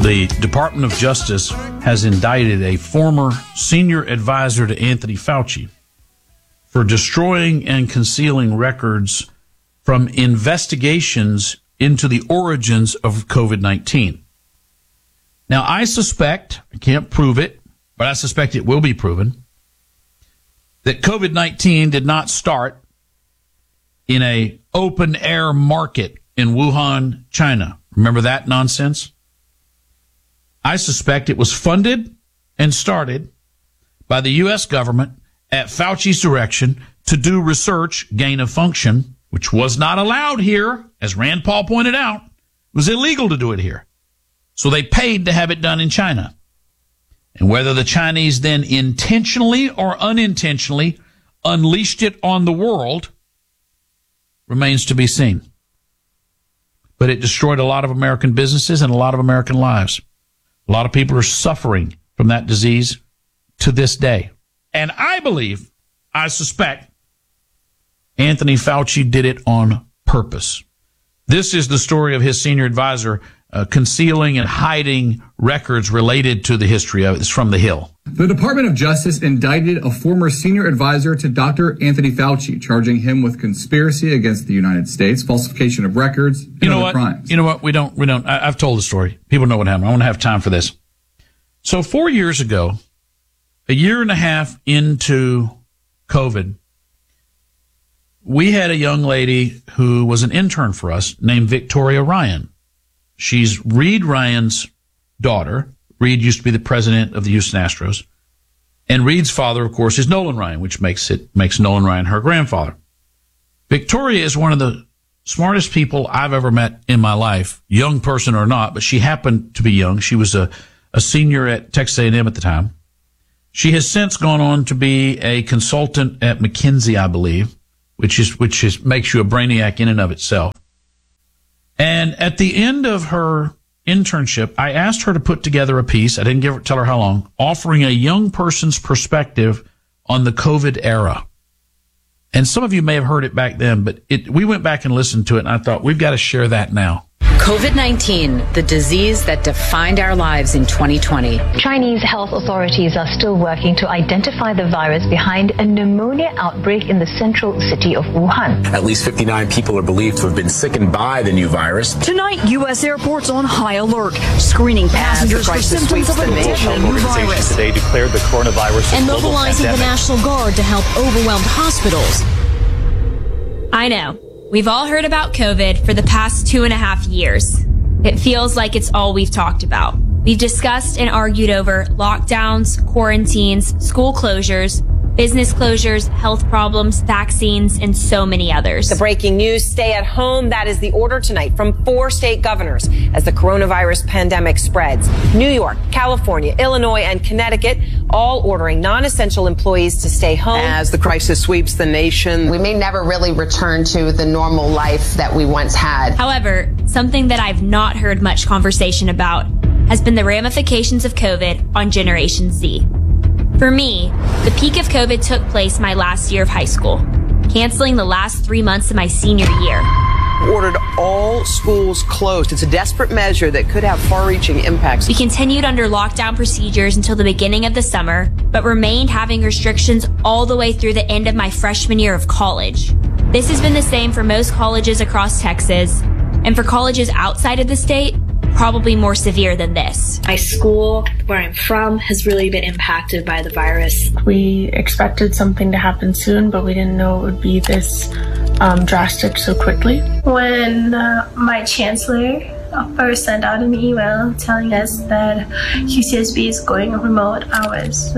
The Department of Justice has indicted a former senior advisor to Anthony Fauci for destroying and concealing records from investigations into the origins of COVID-19. Now, I suspect, I can't prove it, but I suspect it will be proven, that COVID-19 did not start in a open-air market in Wuhan, China. Remember that nonsense? I suspect it was funded and started by the U.S. government at Fauci's direction to do research gain of function, which was not allowed here, as Rand Paul pointed out. It was illegal to do it here. So they paid to have it done in China. And whether the Chinese then intentionally or unintentionally unleashed it on the world remains to be seen. But it destroyed a lot of American businesses and a lot of American lives. A lot of people are suffering from that disease to this day. And I suspect, Anthony Fauci did it on purpose. This is the story of his senior advisor concealing and hiding records related to the history of it. It's from The Hill. The Department of Justice indicted a former senior advisor to Dr. Anthony Fauci, charging him with conspiracy against the United States, falsification of records, and other crimes. You know what? We don't. I've told the story. People know what happened. I want to have time for this. So 4 years ago, a year and a half into COVID, we had a young lady who was an intern for us named Victoria Ryan. She's Reed Ryan's daughter. Reed used to be the president of the Houston Astros. And Reed's father, of course, is Nolan Ryan, which makes Nolan Ryan her grandfather. Victoria is one of the smartest people I've ever met in my life, young person or not, but she happened to be young. She was a senior at Texas A&M at the time. She has since gone on to be a consultant at McKinsey, I believe, which makes you a brainiac in and of itself. And at the end of her internship, I asked her to put together a piece, I didn't tell her how long, offering a young person's perspective on the COVID era. And some of you may have heard it back then, but we went back and listened to it, and I thought, we've got to share that now. COVID-19, the disease that defined our lives in 2020. Chinese health authorities are still working to identify the virus behind a pneumonia outbreak in the central city of Wuhan. At least 59 people are believed to have been sickened by the new virus. Tonight, U.S. airports on high alert, screening passengers for symptoms of a deadly new virus. Today declared the coronavirus and mobilizing the National Guard to help overwhelmed hospitals. I know. We've all heard about COVID for the past 2.5 years. It feels like it's all we've talked about. We've discussed and argued over lockdowns, quarantines, school closures, business closures, health problems, vaccines, and so many others. The breaking news, stay at home. That is the order tonight from 4 state governors as the coronavirus pandemic spreads. New York, California, Illinois, and Connecticut all ordering non-essential employees to stay home. As the crisis sweeps the nation, we may never really return to the normal life that we once had. However, something that I've not heard much conversation about has been the ramifications of COVID on Generation Z. For me, the peak of COVID took place my last year of high school, canceling the last 3 months of my senior year. Ordered all schools closed. It's a desperate measure that could have far-reaching impacts. We continued under lockdown procedures until the beginning of the summer, but remained having restrictions all the way through the end of my freshman year of college. This has been the same for most colleges across Texas, and for colleges outside of the state, probably more severe than this. My school, where I'm from, has really been impacted by the virus. We expected something to happen soon, but we didn't know it would be this drastic so quickly. When my chancellor first sent out an email telling us that UCSB is going remote, I was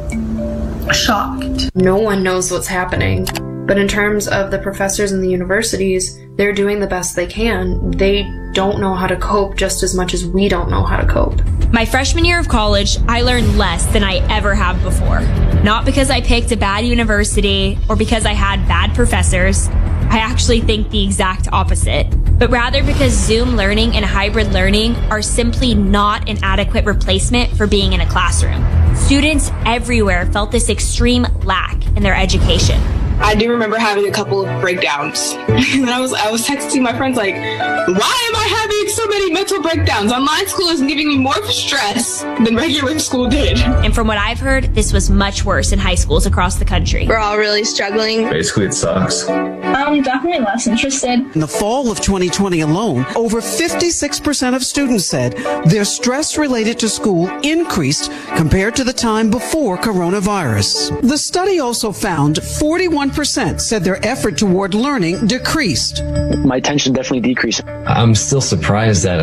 shocked. No one knows what's happening. But in terms of the professors and the universities, they're doing the best they can. They don't know how to cope just as much as we don't know how to cope. My freshman year of college, I learned less than I ever have before. Not because I picked a bad university or because I had bad professors. I actually think the exact opposite. But rather because Zoom learning and hybrid learning are simply not an adequate replacement for being in a classroom. Students everywhere felt this extreme lack in their education. I do remember having a couple of breakdowns. And then I was texting my friends like, why am I having so many mental breakdowns? Online school is giving me more stress than regular school did. And from what I've heard, this was much worse in high schools across the country. We're all really struggling. Basically, it sucks. Definitely less interested. In the fall of 2020 alone, over 56% of students said their stress related to school increased compared to the time before coronavirus. The study also found 41% said their effort toward learning decreased. My attention definitely decreased. I'm still surprised at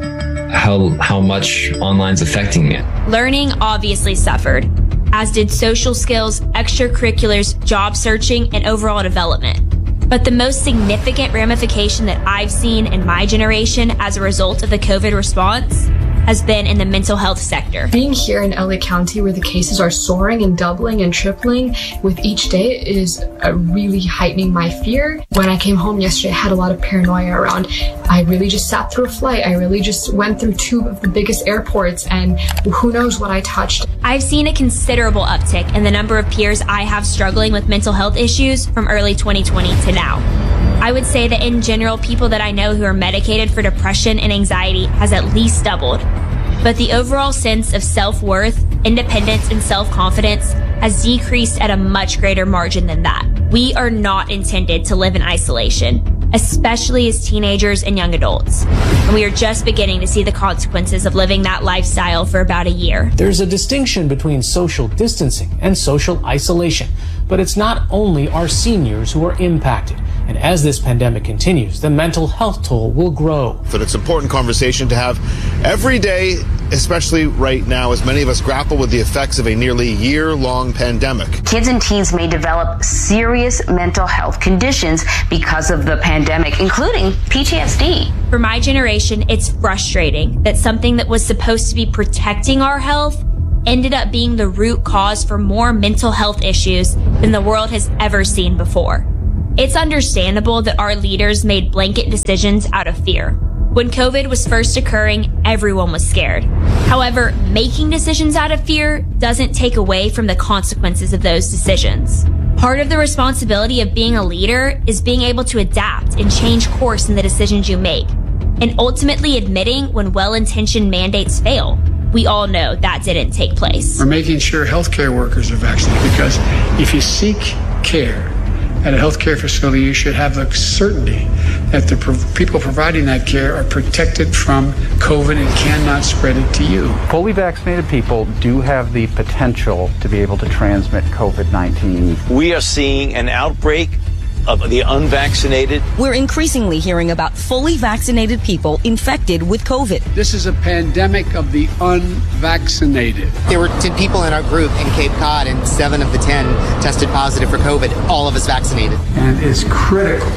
how much online's affecting me. Learning obviously suffered, as did social skills, extracurriculars, job searching, and overall development. But the most significant ramification that I've seen in my generation as a result of the COVID response has been in the mental health sector. Being here in LA County, where the cases are soaring and doubling and tripling with each day, is really heightening my fear. When I came home yesterday, I had a lot of paranoia around. I really just sat through a flight. I really just went through two of the biggest airports, and who knows what I touched. I've seen a considerable uptick in the number of peers I have struggling with mental health issues from early 2020 to now. I would say that in general, people that I know who are medicated for depression and anxiety has at least doubled. But the overall sense of self-worth, independence, and self-confidence has decreased at a much greater margin than that. We are not intended to live in isolation, especially as teenagers and young adults. And we are just beginning to see the consequences of living that lifestyle for about a year. There's a distinction between social distancing and social isolation, but it's not only our seniors who are impacted. And as this pandemic continues, the mental health toll will grow. But it's an important conversation to have every day, especially right now, as many of us grapple with the effects of a nearly year-long pandemic. Kids and teens may develop serious mental health conditions because of the pandemic, including PTSD. For my generation, it's frustrating that something that was supposed to be protecting our health ended up being the root cause for more mental health issues than the world has ever seen before. It's understandable that our leaders made blanket decisions out of fear. When COVID was first occurring, everyone was scared. However, making decisions out of fear doesn't take away from the consequences of those decisions. Part of the responsibility of being a leader is being able to adapt and change course in the decisions you make, and ultimately admitting when well-intentioned mandates fail. We all know that didn't take place. We're making sure healthcare workers are vaccinated, because if you seek care at a healthcare facility, you should have the certainty that the people providing that care are protected from COVID and cannot spread it to you. Fully vaccinated people do have the potential to be able to transmit COVID-19. We are seeing an outbreak of the unvaccinated. We're increasingly hearing about fully vaccinated people infected with COVID. This is a pandemic of the unvaccinated. There were 10 people in our group in Cape Cod, and 7 of the 10 tested positive for COVID, all of us vaccinated. And it's critical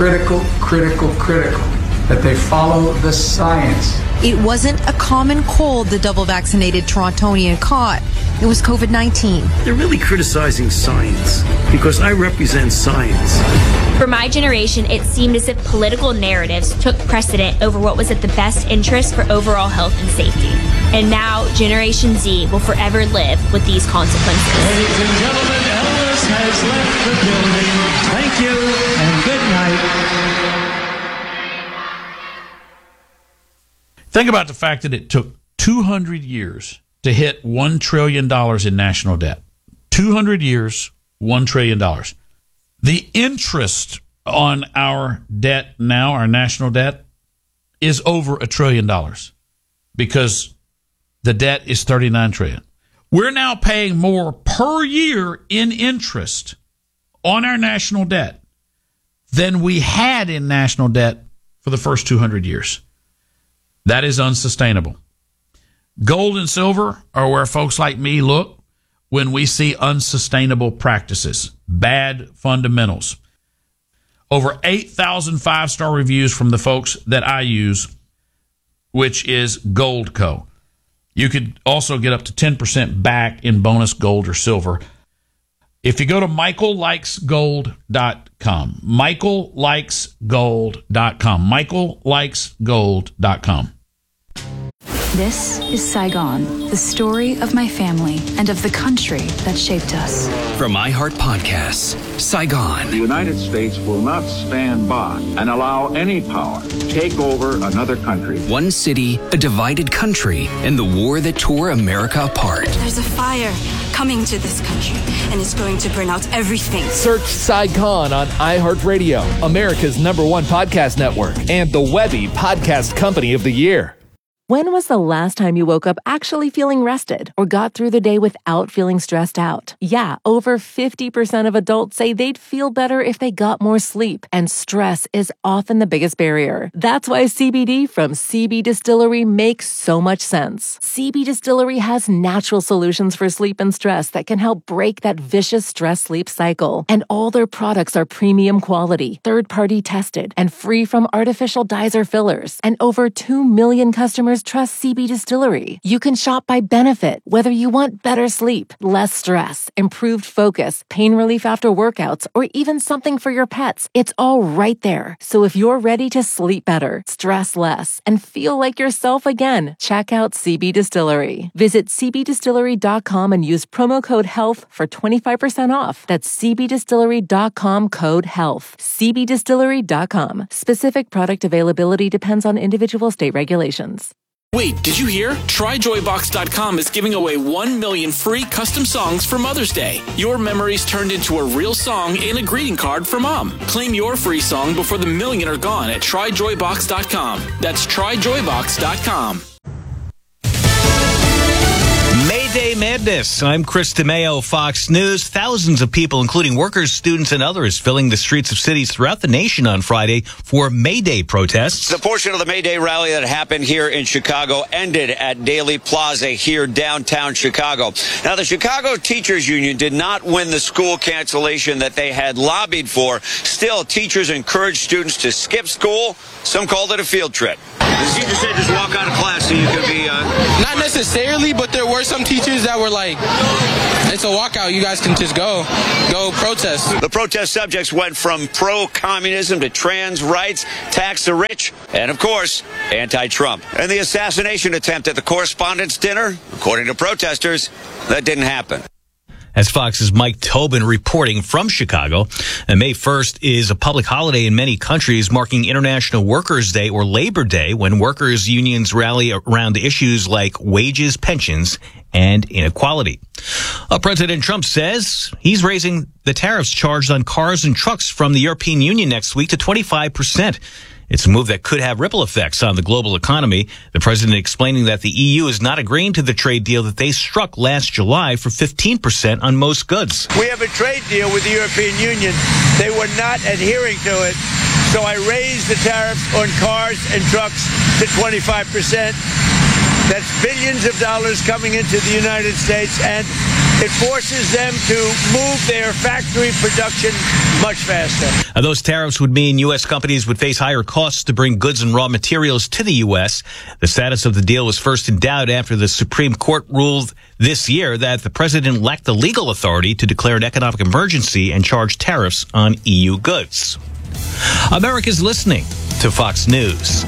that they follow the science. It wasn't a common cold the double vaccinated Torontonian caught. It was COVID-19. They're really criticizing science because I represent science. For my generation, it seemed as if political narratives took precedent over what was at the best interest for overall health and safety. And now, Generation Z will forever live with these consequences. Ladies and gentlemen, Elvis has left the building. Thank you and good night. Think about the fact that it took 200 years to hit $1 trillion in national debt. 200 years, $1 trillion. The interest on our debt now, our national debt, is over $1 trillion because the debt is $39 trillion. We're now paying more per year in interest on our national debt than we had in national debt for the first 200 years. That is unsustainable. Gold and silver are where folks like me look when we see unsustainable practices, bad fundamentals. Over 8,000 five-star reviews from the folks that I use, which is Goldco. You could also get up to 10% back in bonus gold or silver if you go to michaellikesgold.com. michaellikesgold.com. michaellikesgold.com. This is Saigon, the story of my family and of the country that shaped us. From iHeart Podcasts, Saigon. The United States will not stand by and allow any power to take over another country. One city, a divided country, and the war that tore America apart. There's a fire coming to this country, and it's going to burn out everything. Search Saigon on iHeartRadio, America's #1 podcast network, and the Webby Podcast Company of the Year. When was the last time you woke up actually feeling rested or got through the day without feeling stressed out? Yeah, over 50% of adults say they'd feel better if they got more sleep, and stress is often the biggest barrier. That's why CBD from CB Distillery makes so much sense. CB Distillery has natural solutions for sleep and stress that can help break that vicious stress-sleep cycle. And all their products are premium quality, third-party tested, and free from artificial dyes or fillers. And over 2 million customers trust CB Distillery. You can shop by benefit, whether you want better sleep, less stress, improved focus, pain relief after workouts, or even something for your pets. It's all right there. So if you're ready to sleep better, stress less, and feel like yourself again, check out CB Distillery. Visit cbdistillery.com and use promo code HEALTH for 25% off. That's cbdistillery.com, code HEALTH. cbdistillery.com. Specific product availability depends on individual state regulations. Wait, did you hear? TryJoyBox.com is giving away 1 million free custom songs for Mother's Day. Your memories turned into a real song and a greeting card for Mom. Claim your free song before the million are gone at TryJoyBox.com. That's TryJoyBox.com. Mayday Madness. I'm Chris DeMeo, Fox News. Thousands of people, including workers, students, and others, filling the streets of cities throughout the nation on Friday for May Day protests. The portion of the May Day rally that happened here in Chicago ended at Daley Plaza here downtown Chicago. Now, the Chicago Teachers Union did not win the school cancellation that they had lobbied for. Still, teachers encouraged students to skip school. Some called it a field trip. The teacher said just walk out of class so you could be... Not necessarily, but there were some teachers that were like, it's a walkout, you guys can just go protest. The protest subjects went from pro-communism to trans rights, tax the rich, and of course, anti-Trump. And the assassination attempt at the Correspondents' Dinner, according to protesters, that didn't happen. As Fox's Mike Tobin reporting from Chicago. And May 1st is a public holiday in many countries, marking International Workers' Day or Labor Day, when workers' unions rally around issues like wages, pensions, and inequality. President Trump says he's raising the tariffs charged on cars and trucks from the European Union next week to 25%. It's a move that could have ripple effects on the global economy. The president explaining that the EU is not agreeing to the trade deal that they struck last July for 15% on most goods. We have a trade deal with the European Union. They were not adhering to it. So I raised the tariffs on cars and trucks to 25%. That's billions of dollars coming into the United States, and it forces them to move their factory production much faster. Those tariffs would mean U.S. companies would face higher costs to bring goods and raw materials to the U.S. The status of the deal was first in doubt after the Supreme Court ruled this year that the president lacked the legal authority to declare an economic emergency and charge tariffs on EU goods. America's listening to Fox News.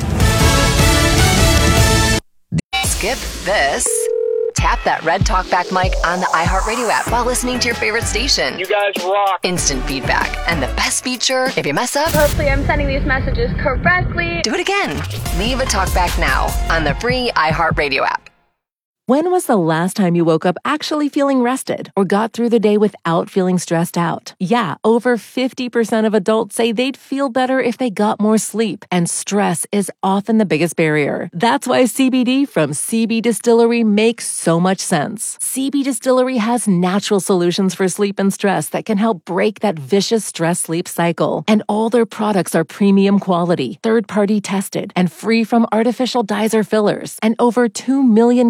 Skip this. Tap that red talkback mic on the iHeartRadio app while listening to your favorite station. You guys rock. Instant feedback. And the best feature, if you mess up, hopefully I'm sending these messages correctly. Do it again. Leave a talkback now on the free iHeartRadio app. When was the last time you woke up actually feeling rested or got through the day without feeling stressed out? Yeah, over 50% of adults say they'd feel better if they got more sleep, and stress is often the biggest barrier. That's why CBD from CB Distillery makes so much sense. CB Distillery has natural solutions for sleep and stress that can help break that vicious stress-sleep cycle. And all their products are premium quality, third-party tested, and free from artificial dyes or fillers. And over 2 million customers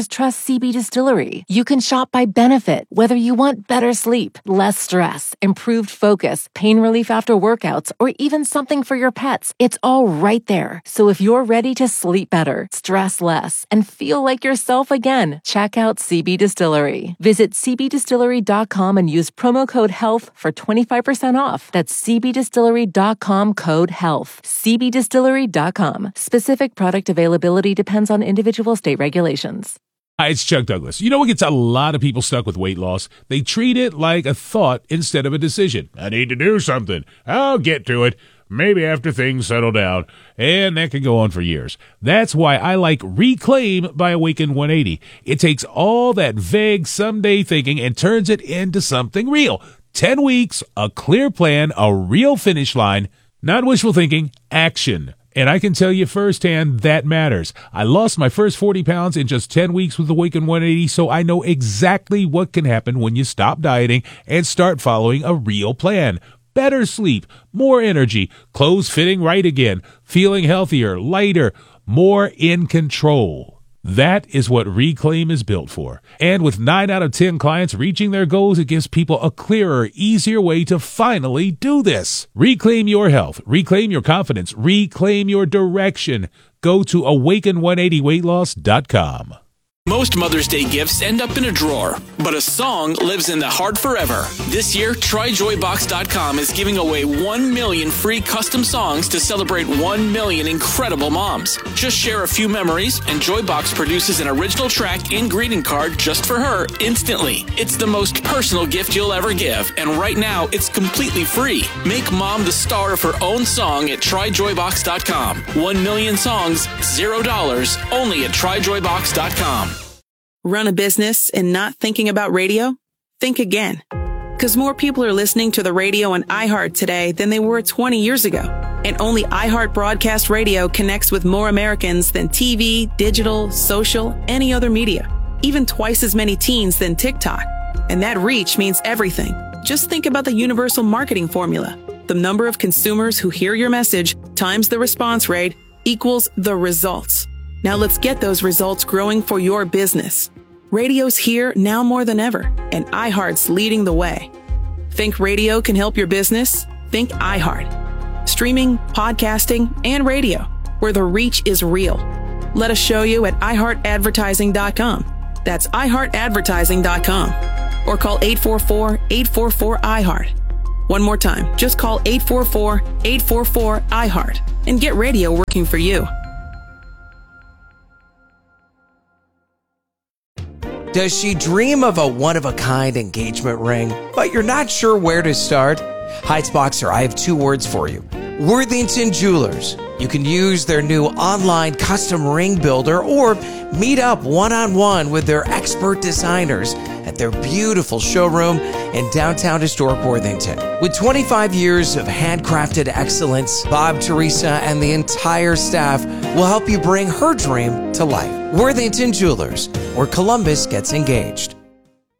customers trust CB Distillery. You can shop by benefit, whether you want better sleep, less stress, improved focus, pain relief after workouts, or even something for your pets. It's all right there. So if you're ready to sleep better, stress less, and feel like yourself again, check out CB Distillery. Visit cbdistillery.com and use promo code HEALTH for 25% off. That's cbdistillery.com, code HEALTH. cbdistillery.com. Specific product availability depends on individual state regulations. Hi, it's Chuck Douglas. You know what gets a lot of people stuck with weight loss? They treat it like a thought instead of a decision. I need to do something. I'll get to it. Maybe after things settle down. And that can go on for years. That's why I like Reclaim by Awaken 180. It takes all that vague someday thinking and turns it into something real. 10 weeks, a clear plan, a real finish line. Not wishful thinking, action. And I can tell you firsthand that matters. I lost my first 40 pounds in just 10 weeks with Awaken 180, so I know exactly what can happen when you stop dieting and start following a real plan. Better sleep, more energy, clothes fitting right again, feeling healthier, lighter, more in control. That is what Reclaim is built for. And with 9 out of 10 clients reaching their goals, it gives people a clearer, easier way to finally do this. Reclaim your health. Reclaim your confidence. Reclaim your direction. Go to awaken180weightloss.com. Most Mother's Day gifts end up in a drawer, but a song lives in the heart forever. This year, TryJoyBox.com is giving away 1 million free custom songs to celebrate 1 million incredible moms. Just share a few memories, and Joybox produces an original track and greeting card just for her instantly. It's the most personal gift you'll ever give, and right now, it's completely free. Make mom the star of her own song at TryJoyBox.com. 1 million songs, $0, only at TryJoyBox.com. Run a business and not thinking about radio? Think again. Because more people are listening to the radio on iHeart today than they were 20 years ago. And only iHeart Broadcast Radio connects with more Americans than TV, digital, social, any other media. Even twice as many teens than TikTok. And that reach means everything. Just think about the universal marketing formula. The number of consumers who hear your message times the response rate equals the results. Now let's get those results growing for your business. Radio's here now more than ever, and iHeart's leading the way. Think radio can help your business? Think iHeart. Streaming, podcasting, and radio, where the reach is real. Let us show you at iHeartAdvertising.com. That's iHeartAdvertising.com. Or call 844-844-iHeart. One more time, just call 844-844-iHeart and get radio working for you. Does she dream of a one-of-a-kind engagement ring, but you're not sure where to start? Heights Boxer, I have 2 words for you. Worthington Jewelers. You can use their new online custom ring builder or meet up one-on-one with their expert designers at their beautiful showroom in downtown historic Worthington. With 25 years of handcrafted excellence, Bob, Teresa, and the entire staff will help you bring her dream to life. Worthington Jewelers, where Columbus gets engaged.